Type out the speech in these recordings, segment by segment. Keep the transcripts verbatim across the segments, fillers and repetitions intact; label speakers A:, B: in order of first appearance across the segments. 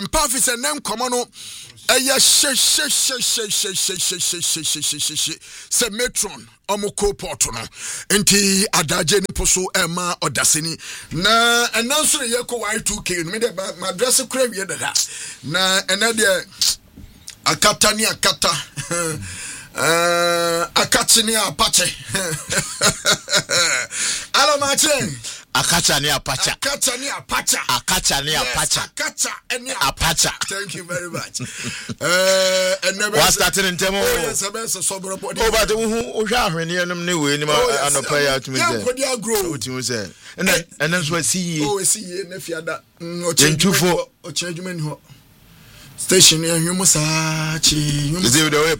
A: mpafi se nem komo no eye she she she she she she she she she she she se metron omoko porto no enti adaje ni poso ema odaseni na enanso ye ko Y two K no me de ma address kura wie da na ena de akata ni akata eh akati ni apache ala mache
B: Akacha ni apacha.
A: Akacha ni apacha.
B: Akacha ni apacha.
A: Akacha ni
B: apacha.
A: Thank you very much. Uh, and never.
B: What's starting in Temo?
A: Oh yes, I'm so sober body.
B: Oh, but who who are here? No, no, we no. I no pay out to me.
A: Yeah, what you grow?
B: What you say? And then and then so see.
A: Oh, see you. If you that.
B: O change for.
A: O change me ho. Station here, you must achi.
B: Is it the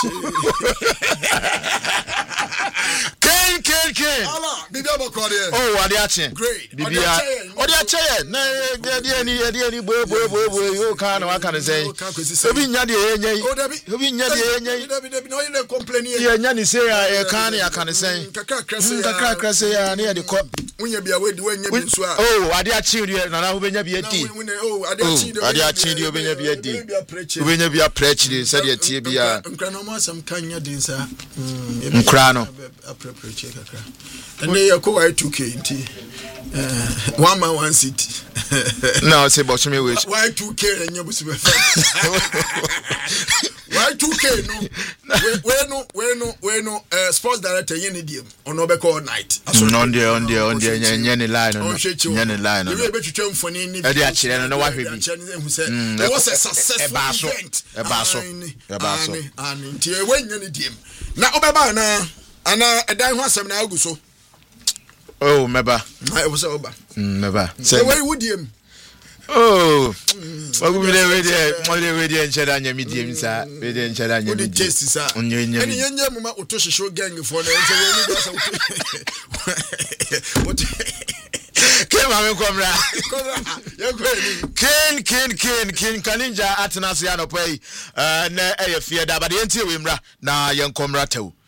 B: Ken, Ken, Ken.
A: Allah, Bibi Abakode.
B: Oh, what are you?
A: Great.
B: Bibi, what are you saying? No, the any, the any, boy, boy, boy, boy. You can't. What can I say? Obi nyadi enye. Obi nyadi enye.
A: No, you don't complain here.
B: Yeah, nyani say I can't. I can't say.
A: Kakra krase.
B: Kakra krase ya. Near the cop.
A: When you be away, the way you be so.
B: Oh, what are you saying? Na na ubenya bi eti.
A: Oh, what are you saying?
B: What are you saying? Ubenya bi eti. Ubenya bi a preach. Said the tie bi a.
A: Nkra no some kanya din sa.
B: Nkra no.
A: Preach kakra. And they go Y two K nti. Uh, one man one city.
B: No, say but me wait.
A: Y two K enye busi be fa. Y two K no. We no, we no, we no uh, sports director yen idiom. Ono be call night.
B: On the on the on the yen line no. Yen line no.
A: We be twetwa mfoni ni.
B: E dey akire no wa hwebi.
A: It was a successful event.
B: E ba so. E ba so.
A: Ani nti e wen yen idiom. Na obeba na ana edan ho asem na aguso.
B: Oh, meba.
A: I was over.
B: Meba.
A: Say where would you?
B: Oh. What we dey we dey, what dey we dey enchera nya medium sa. We dey enchera nya.
A: What dey sa?
B: Onye nya.
A: Eni nya mama otoshisho gang for na say we need us. What?
B: Ke ma me komra.
A: Komra. Ya ko ni.
B: Ken ken ken ken kaninja atena so ya no pai. Eh na e ye fie da ba de entie we mra na ye komra tew.